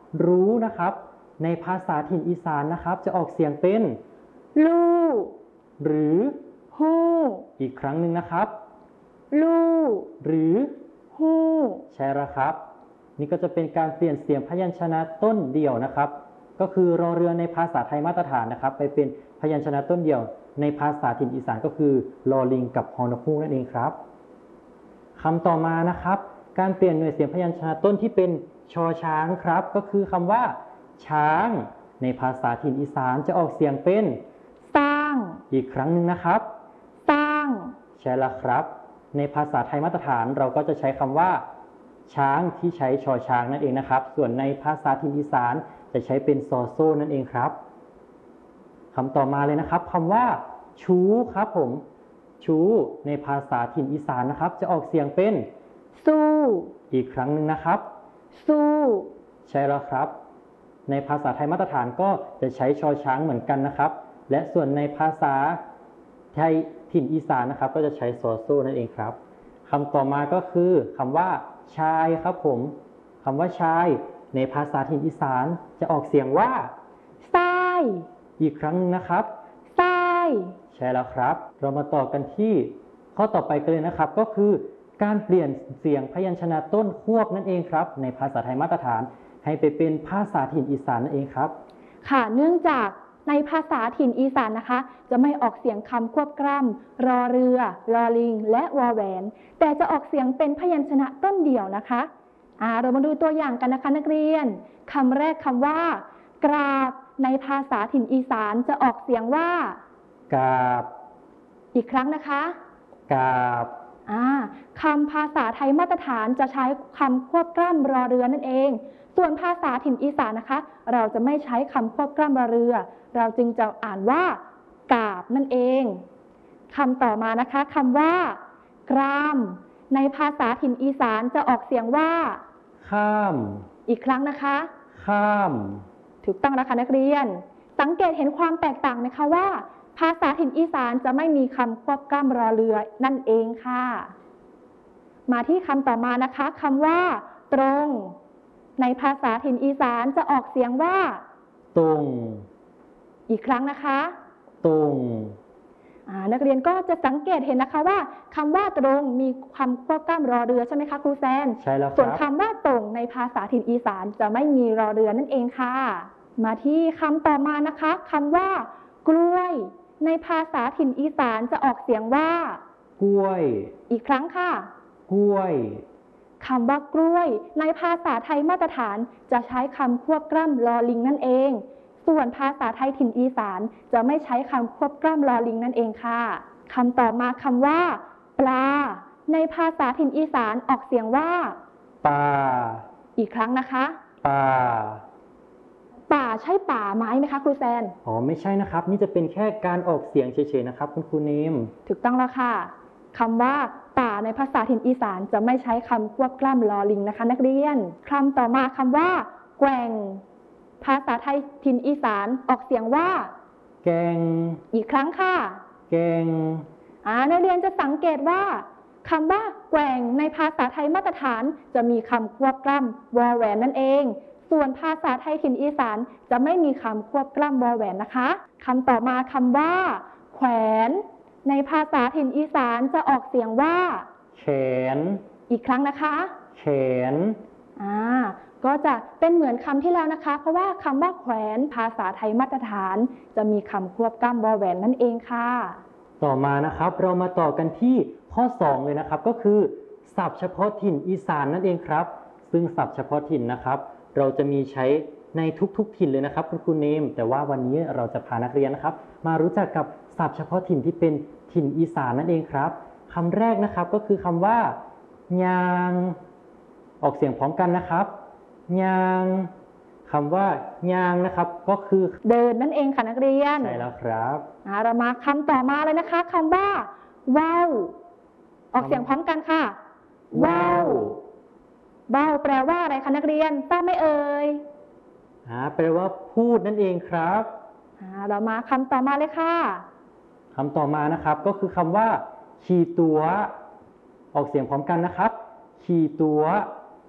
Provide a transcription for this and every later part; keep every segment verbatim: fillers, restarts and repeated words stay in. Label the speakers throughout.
Speaker 1: รู้นะครับในภาษาถิ่นอีสานนะครับจะออกเสียงเป็น
Speaker 2: ลู่
Speaker 1: หรือ
Speaker 2: ฮู้
Speaker 1: อีกครั้งหนึ่งนะครับ
Speaker 2: ลู่
Speaker 1: หรือ
Speaker 2: ฮู้
Speaker 1: ใช่แล้วครับนี่ก็จะเป็นการเปลี่ยนเสียงพยัญชนะต้นเดี่ยวนะครับก็คือรอเรือในภาษาไทยมาตรฐานนะครับไปเป็นพยัญชนะต้นเดี่ยวในภาษาถิ่นอีสานก็คือลอลิงกับฮอนกฮูกนั่นเองครับคำต่อมานะครับการเปลี่ยนหน่วยเสียงพยัญชนะต้นที่เป็นชอช้างครับก็คือคำว่าช้างในภาษาถิ่นอีสานจะออกเสียงเป็น
Speaker 2: สร้าง
Speaker 1: อีกครั้งหนึ่งนะครับ
Speaker 2: สร้าง
Speaker 1: ใช่แล้วครับในภาษาไทยมาตรฐานเราก็จะใช้คำว่าช้างที่ใช้ชอช้างนั่นเองนะครับส่วนในภาษาถิ่นอีสานจะใช้เป็นซอโซ่นั่นเองครับคำต่อมาเลยนะครับคำว่าชูครับผมชูในภาษาถิ่นอีสานนะครับจะออกเสียงเป็น
Speaker 2: สู้
Speaker 1: อีกครั้งหนึ่งนะครับ
Speaker 2: สู้
Speaker 1: ใช่แล้วครับในภาษาไทยมาตรฐานก็จะใช้ชอช้างเหมือนกันนะครับและส่วนในภาษาไทยถิ่นอีสานนะครับก็จะใช้ซอโซ่นั่นเองครับคำต่อมาก็คือคำว่าชายครับผมคำว่าชายในภาษาถิ่นอีสานจะออกเสียงว่า
Speaker 2: ทราย
Speaker 1: อีกครั้งนึงนะครับ
Speaker 2: ทราย
Speaker 1: ใช่แล้วครับเรามาต่อกันที่ข้อต่อไปกันเลยนะครับก็คือการเปลี่ยนเสียงพยัญชนะต้นควบนั่นเองครับในภาษาไทยมาตรฐานให้ไปเป็นภาษาถิ่นอีสานนั่นเองครับ
Speaker 2: ค่ะเนื่องจากในภาษาถิ่นอีสานนะคะจะไม่ออกเสียงคำควบกล้ำรอเรือรอลิงและวอแหวนแต่จะออกเสียงเป็นพยัญชนะต้นเดี่ยวนะคะอ่าเรามาดูตัวอย่างกันนะคะนักเรียนคำแรกคำว่ากราบในภาษาถิ่นอีสานจะออกเสียงว่าก
Speaker 1: ราบ
Speaker 2: อีกครั้งนะคะ
Speaker 1: กราบ
Speaker 2: อ่าคำภาษาไทยมาตรฐานจะใช้คำควบกล้ำรอเรือนั่นเองส่วนภาษาถิ่นอีสานนะคะเราจะไม่ใช้คำควบกล้ำรอเรือเราจึงจะอ่านว่ากราบนั่นเองคำต่อมานะคะคำว่ากรามในภาษาถิ่นอีสานจะออกเสียงว่า
Speaker 1: ข้าม
Speaker 2: อีกครั้งนะคะ
Speaker 1: ข้าม
Speaker 2: ถูกต้องแล้วค่ะนักเรียนสังเกตเห็นความแตกต่างไหมคะว่าภาษาถิ่นอีสานจะไม่มีคำควบกล้ำรอเรือนั่นเองค่ะมาที่คำต่อมานะคะคำว่าตรงในภาษาถิ่นอีสานจะออกเสียงว่า
Speaker 1: ตรง
Speaker 2: อีกครั้งนะคะ
Speaker 1: ตรง
Speaker 2: นักเรียนก็จะสังเกตเห็นนะคะว่าคำว่าตรงมีคำควบกล้ำรอเรือใช่ไหมคะครูแซน
Speaker 1: ใช่แล้วครับ
Speaker 2: ส่วนคำว่าตรงในภาษาถิ่นอีสานจะไม่มีรอเรือนั่นเองค่ะมาที่คำต่อมานะคะคำว่ากล้วยในภาษาถิ่นอีสานจะออกเสียงว่าก
Speaker 1: ล้วย
Speaker 2: อีกครั้งค่ะ
Speaker 1: กล้วย
Speaker 2: คำว่ากล้วยในภาษาไทยมาตรฐานจะใช้คำควบกล้ำลอลิงนั่นเองส่วนภาษาไทยถิ่นอีสานจะไม่ใช้คำควบกล้ำลอลิงนั่นเองค่ะคำต่อมาคำว่าปลาในภาษาถิ่นอีสานออกเสียงว่า
Speaker 1: ปลา
Speaker 2: อีกครั้งนะคะ
Speaker 1: ปลา
Speaker 2: ป่าใช่ป่าไม้ไหมคะครูแซน
Speaker 1: อ๋อไม่ใช่นะครับนี่จะเป็นแค่การออกเสียงเฉยๆนะครับคุณครูเนม
Speaker 2: ถูกต้องแล้วค่ะคำว่าป่าในภาษาถิ่นอีสานจะไม่ใช้คำควบกล้ำลอลิงนะคะนักเรียนคำต่อมาคำว่าแกว่งภาษาไทยถิ่นอีสานออกเสียงว่า
Speaker 1: แกง
Speaker 2: อีกครั้งค่ะ
Speaker 1: แกง
Speaker 2: อ่านักเรียนจะสังเกตว่าคำว่าแกว่งในภาษาไทยมาตรฐานจะมีคำควบกล้ำวอแหวนนั่นเองส่วนภาษาไทยถิ่นอีสานจะไม่มีคำควบกล้ำวอแหวนนะคะคำต่อมาคำว่าแขวนในภาษาถิ่นอีสานจะออกเสียงว่า
Speaker 1: แขน
Speaker 2: อีกครั้งนะคะ
Speaker 1: แขน
Speaker 2: อ่าก็จะเป็นเหมือนคำที่แล้วนะคะเพราะว่าคำว่าแขวนภาษาไทยมาตรฐานจะมีคำควบกล้ำวอแหวนนั่นเองค่ะ
Speaker 1: ต่อมานะครับเรามาต่อกันที่ข้อสองเลยนะครับก็คือศัพท์เฉพาะถิ่นอีสานนั่นเองครับซึ่งศัพท์เฉพาะถิ่นนะครับเราจะมีใช้ในทุกๆถิ่นเลยนะครับคุณครูเนมแต่ว่าวันนี้เราจะพานักเรียนนะครับมารู้จักกับศัพท์เฉพาะถิ่นที่เป็นถิ่นอีสานนั่นเองครับคำแรกนะครับก็คือคำว่ายางออกเสียงพร้อมกันนะครับยางคำว่ายางนะครับก็คือ
Speaker 2: เดินนั่นเองค่ะนักเรียน
Speaker 1: ใช่แล้วครับ
Speaker 2: เรามาคำต่อมาเลยนะคะคำว่าว่าวออกเสียงพร้อมกันค่ะ
Speaker 1: ว่าว
Speaker 2: ว่าวแปลว่าอะไรคะนักเรียนทราบไหมเอ่ย
Speaker 1: อ่าแปลว่าพูดนั่นเองครับ
Speaker 2: อ่าเรามาคำต่อมาเลยค่ะ
Speaker 1: คำต่อมานะครับก็คือคำว่าขี่ตัวออกเสียงพร้อมกันนะครับขี่ตัวขี่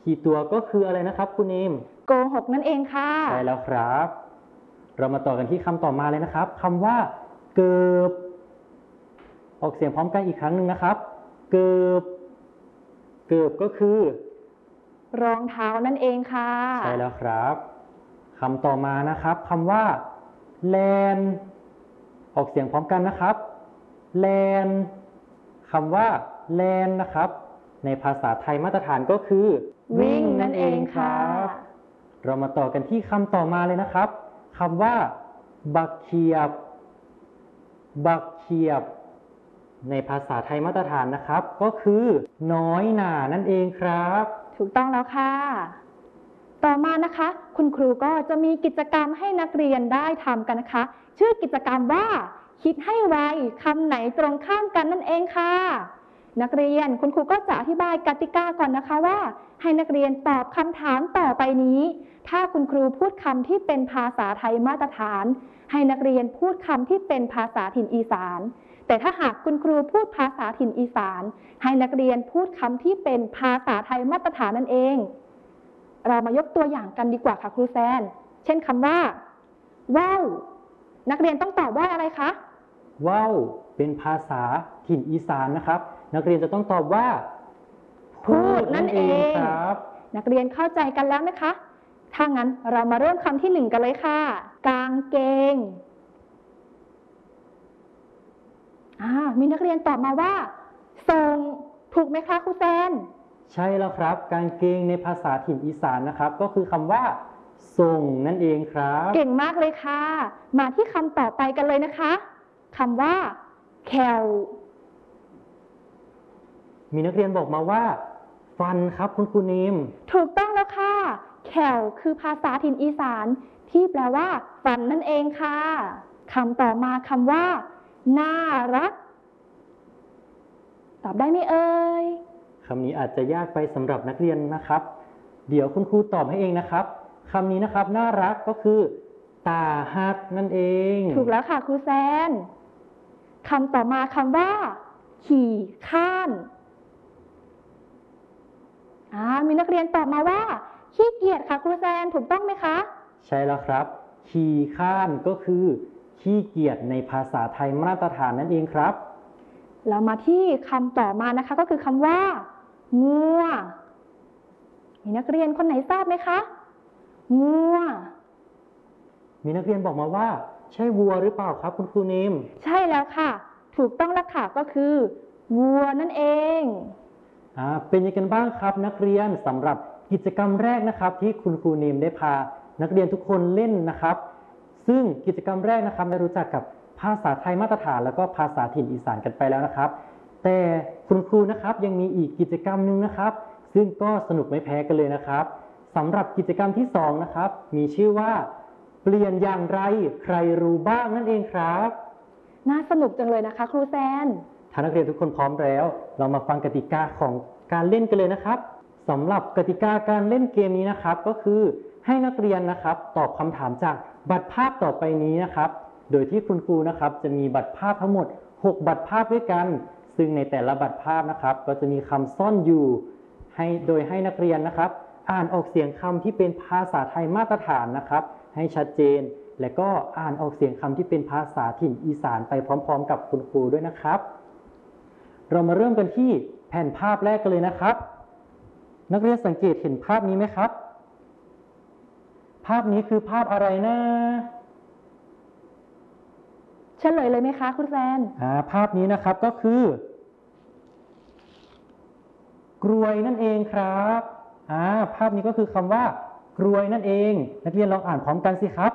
Speaker 1: กี่ตัวก็คืออะไรนะครับคุณเนม
Speaker 2: โกหกนั่นเองค่ะ
Speaker 1: ใช่แล้วครับ เรามาต่อกันที่คำต่อมาเลยนะครับคำว่าเกิบออกเสียงพร้อมกันอีกครั้งหนึ่งนะครับเกิบเกิบก็คือ
Speaker 2: รองเท้านั่นเองค่ะ
Speaker 1: ใช่แล้วครับคำต่อมานะครับคำว่าแลนออกเสียงพร้อมกันนะครับแลนคำว่าแลนนะครับในภาษาไทยมาตรฐานก็คือ
Speaker 2: วิ่งนั่นเองค่ะ
Speaker 1: เรามาต่อกันที่คำต่อมาเลยนะครับคำว่าบักเขียบบักเขียบในภาษาไทยมาตรฐานนะครับก็คือน้อยหน่านั่นเองครับ
Speaker 2: ถูกต้องแล้วค่ะ ต่อมานะคะ คุณครูก็จะมีกิจกรรมให้นักเรียนได้ทำกันนะคะ ชื่อกิจกรรมว่าคิดให้ไวคำไหนตรงข้ามกันนั่นเองค่ะ นักเรียนคุณครูก็จะอธิบายกติกาก่อนนะคะว่า ให้นักเรียนตอบคำถามต่อไปนี้ ถ้าคุณครูพูดคำที่เป็นภาษาไทยมาตรฐาน ให้นักเรียนพูดคำที่เป็นภาษาถิ่นอีสาน แต่ถ้าหากคุณครูพูดภาษาถิ่นอีสานให้นักเรียนพูดคำที่เป็นภาษาไทยมาตรฐานนั่นเอง เรามายกตัวอย่างกันดีกว่าค่ะครูแซนเช่นคำว่าว้าวนักเรียนต้องตอบว่าอะไรคะ
Speaker 1: ว่าวเป็นภาษาถิ่นอีสานนะครับ นักเรียนจะต้องตอบว่า
Speaker 2: พูดนั่นเอง
Speaker 1: ครับ
Speaker 2: นักเรียนเข้าใจกันแล้วไหมคะถ้างั้นเรามาเริ่มคำที่หนึ่งกันเลยค่ะกางเกงอ่ามีนักเรียนตอบมาว่าส่งถูกไหมคะครูแซน
Speaker 1: ใช่แล้วครับกางเกงในภาษาถิ่นอีสานนะครับ ก็คือคำว่าส่งนั่นเองครับ
Speaker 2: เก่งมากเลยค่ะ มาที่คำต่อไปกันเลยนะคะคำว่าแคล
Speaker 1: มีนักเรียนบอกมาว่า ฟันครับคุณครูนิม
Speaker 2: ถูกต้องแล้วค่ะแคลคือภาษาถิ่นอีสานที่แปลว่าฟันนั่นเองค่ะคำต่อมาคำว่าน่ารักตอบได้ไหมเอ่ย
Speaker 1: คำนี้อาจจะยากไปสำหรับนักเรียนนะครับ เดี๋ยวคุณครูตอบให้เองนะครับคำนี้นะครับน่ารักก็คือตาฮักนั่นเอง
Speaker 2: ถูกแล้วค่ะครูแซนคำต่อมาคำว่า ขี่ข้านอ่ามีนักเรียนตอบมาว่าขี้เกียจค่ะครูแซนถูกต้องไหมคะ
Speaker 1: ใช่แล้วครับขี่ข้านก็คือขี้เกียจในภาษาไทยมาตรฐานนั่นเองครับ
Speaker 2: เรามาที่คำต่อมานะคะก็คือคำว่างัวมีนักเรียนคนไหนทราบไหมคะงัว
Speaker 1: มีนักเรียนบอกมาว่าใช่วัวหรือเปล่าครับคุณครูนิม
Speaker 2: ใช่แล้วค่ะ ถูกต้องแล้วค่ะก็คือวัวนั่นเอง
Speaker 1: อ่าเป็นยังไงกันบ้างครับนักเรียนสำหรับกิจกรรมแรกนะครับที่คุณครูนิมได้พานักเรียนทุกคนเล่นนะครับ ซึ่งกิจกรรมแรกนะครับได้รู้จักกับภาษาไทยมาตรฐานแล้วก็ภาษาถิ่นอีสานกันไปแล้วนะครับ แต่คุณครูนะครับยังมีอีกกิจกรรมหนึ่งนะครับ ซึ่งก็สนุกไม่แพ้กันเลยนะครับสำหรับกิจกรรมที่สองนะครับมีชื่อว่าเปลี่ยนอย่างไรใครรู้บ้างนั่นเองครับ
Speaker 2: น่าสนุกจังเลยนะคะครูแซน
Speaker 1: ถ้านักเรียนทุกคนพร้อมแล้วเรามาฟังกติกาของการเล่นกันเลยนะครับสำหรับกติกาการเล่นเกมนี้นะครับก็คือให้นักเรียนนะครับตอบคำถามจากบัตรภาพต่อไปนี้นะครับโดยที่คุณครูนะครับจะมีบัตรภาพทั้งหมดหกบัตรภาพด้วยกันซึ่งในแต่ละบัตรภาพนะครับก็จะมีคำซ่อนอยู่ให้โดยให้นักเรียนนะครับอ่านออกเสียงคำที่เป็นภาษาไทยมาตรฐานนะครับให้ชัดเจนและก็อ่านออกเสียงคำที่เป็นภาษาถิ่นอีสานไปพร้อมๆกับคุณครูด้วยนะครับเรามาเริ่มกันที่แผ่นภาพแรกกันเลยนะครับนักเรียนสังเกตเห็นภาพนี้ไหมครับภาพนี้คือภาพอะไรนะ
Speaker 2: เฉลยเลยไหมคะครูแซน
Speaker 1: อ่าภาพนี้นะครับก็คือกรวยนั่นเองครับอ่าภาพนี้ก็คือคำว่ากรวยนั่นเองนักเรียนลองอ่านพร้อมกันสิครับ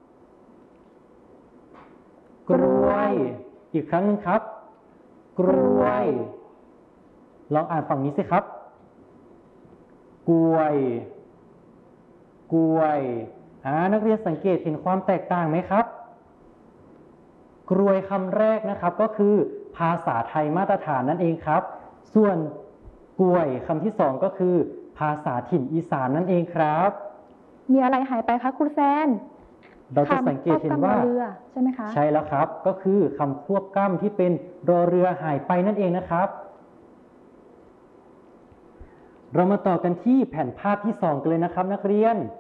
Speaker 1: กรวยอีกครั้งหนึงครับกรวยลองอ่านฝั่งนี้สิครับกล้วยกล้วยอ่านักเรียนสังเกตเห็นความแตกต่างไหมครับกรวยคำแรกนะครับก็คือภาษาไทยมาตรฐานนั่นเองครับส่วนกล้วยคำที่สองก็คือภาษาถิ่นอีสานนั่นเองครับ
Speaker 2: มีอะไรหายไปคะครูแซน
Speaker 1: เราจะสังเกตเห็นว่า
Speaker 2: คำควบกล้ำรอเรือใช่ไหมคะ
Speaker 1: ใช่แล้วครับก็คือคำควบกล้ำที่เป็นรอเรือหายไปนั่นเองนะครับเรามาต่อกันที่แผ่นภาพที่สองกันเลยนะครับนักเรียน